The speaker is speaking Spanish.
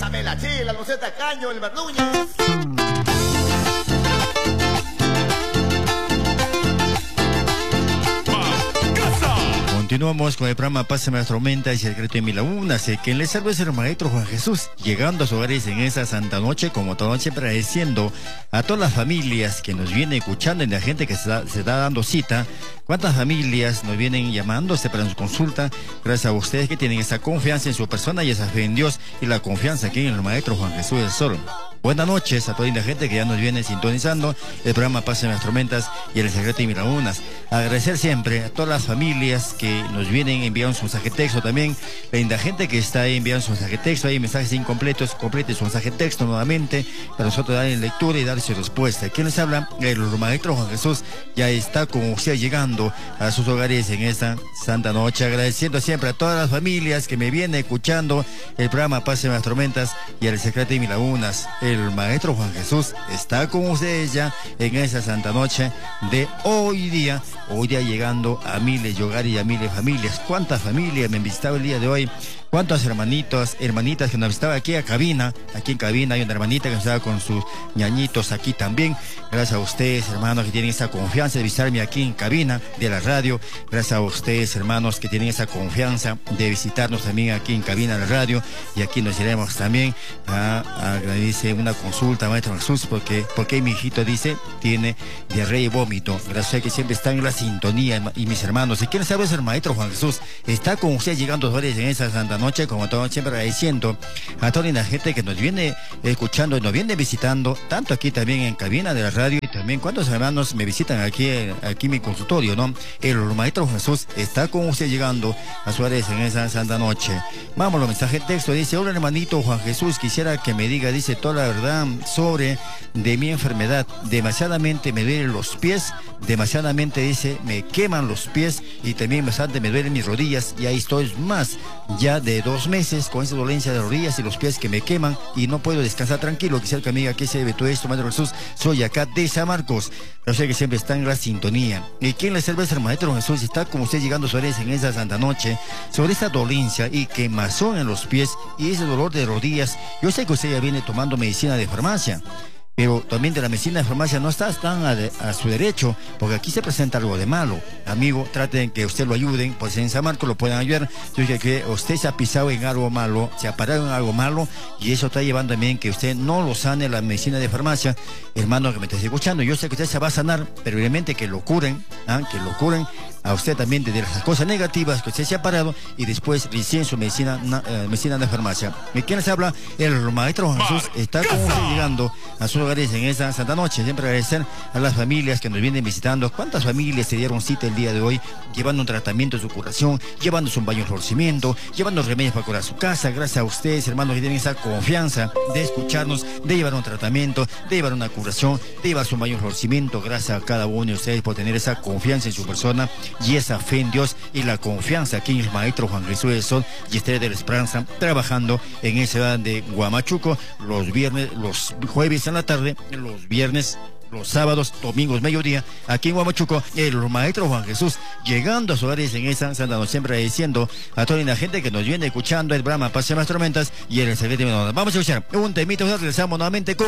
Pamela Chila, Luceta Caño, el Núñez. Continuamos con el programa Pásame las tormentas y el secreto de mi laguna. Sé que les salve es el maestro Juan Jesús, llegando a sus hogares en esa santa noche, como toda noche, agradeciendo a todas las familias que nos vienen escuchando y la gente que se está dando cita. ¿Cuántas familias nos vienen llamándose para su consulta? Gracias a ustedes que tienen esa confianza en su persona y esa fe en Dios y la confianza aquí en el maestro Juan Jesús del Sol. Buenas noches a toda la gente que ya nos viene sintonizando el programa Pásame las tormentas y el secreto de mis lagunas. Agradecer siempre a todas las familias que nos vienen enviando su mensaje texto también. La gente que está ahí enviando su mensaje texto, hay mensajes incompletos, complete su mensaje texto nuevamente para nosotros darle lectura y darle su respuesta. ¿Quién les habla? El maestro Juan Jesús ya está con usted llegando a sus hogares en esta santa noche. Agradeciendo siempre a todas las familias que me vienen escuchando el programa Pásame las tormentas y el secreto de mis lagunas. El maestro Juan Jesús está con ustedes ya en esa santa noche de hoy día llegando a miles de hogares y a miles de familias. ¿Cuántas familias me han visitado el día de hoy? ¿Cuántos hermanitas que nos visitaban aquí en cabina hay una hermanita que estaba con sus ñañitos aquí también? Gracias a ustedes, hermanos, que tienen esa confianza de visitarme aquí en cabina de la radio. Gracias a ustedes, hermanos, que tienen esa confianza de visitarnos también aquí en cabina de la radio. Y aquí nos iremos también a agradecer una consulta, maestro Jesús, porque mi hijito dice, tiene diarrea y vómito. Gracias a que siempre están en la sintonía y mis hermanos. ¿Y quién sabe es el maestro Juan Jesús? Está con ustedes llegando a en esa santa noche, como todo siempre agradeciendo a toda la gente que nos viene escuchando y nos viene visitando, tanto aquí también en cabina de la radio y también cuántos hermanos me visitan aquí en mi consultorio, ¿no? El maestro Jesús está con usted llegando a Suárez en esa santa noche. Vamos, los mensajes de texto, dice: hola hermanito Juan Jesús, quisiera que me diga, dice, toda la verdad sobre de mi enfermedad. Demasiadamente me duelen los pies, demasiadamente, dice, me queman los pies y también bastante me duelen mis rodillas, y ahí estoy más ya de 2 meses con esa dolencia de rodillas y los pies que me queman y no puedo descansar tranquilo. Quisiera que me diga qué se debe todo esto, maestro Jesús. Soy acá de San Marcos. Yo sé que siempre está en la sintonía. ¿Y quién le sirve? El maestro Jesús está como usted llegando sobre en esa santa noche, sobre esta dolencia y quemazón en los pies y ese dolor de rodillas. Yo sé que usted ya viene tomando medicina de farmacia, pero también de la medicina de farmacia no está tan a su derecho, porque aquí se presenta algo de malo. Amigo, traten que usted lo ayuden, pues en San Marcos lo pueden ayudar. Yo sé que usted se ha pisado en algo malo, se ha parado en algo malo, y eso está llevando también que usted no lo sane la medicina de farmacia. Hermano que me está escuchando, yo sé que usted se va a sanar, pero realmente que lo curen, a usted también de las cosas negativas que usted se ha parado, y después recién su medicina de farmacia. ¿Y quién les habla? El maestro Jesús está con usted llegando a sus hogares en esa santa noche. Siempre agradecer a las familias que nos vienen visitando. ¿Cuántas familias se dieron cita el día de hoy, llevando un tratamiento de su curación, llevándose un baño de florecimiento, llevando remedios para curar su casa? Gracias a ustedes, hermanos, que tienen esa confianza de escucharnos, de llevar un tratamiento, de llevar una curación, de llevarse un baño de florecimiento. Gracias a cada uno de ustedes por tener esa confianza en su persona y esa fe en Dios y la confianza aquí en el maestro Juan Jesús del Sol y Estrella de la Esperanza, trabajando en esa ciudad de Huamachuco los viernes, los jueves en la tarde, los viernes, los sábados, domingos, mediodía, aquí en Huamachuco, el maestro Juan Jesús, llegando a sus hogares en esa santa noche, siempre agradeciendo a toda la gente que nos viene escuchando el programa Pásame las tormentas y el secreto de mi laguna. Vamos a escuchar un temito, regresamos nuevamente con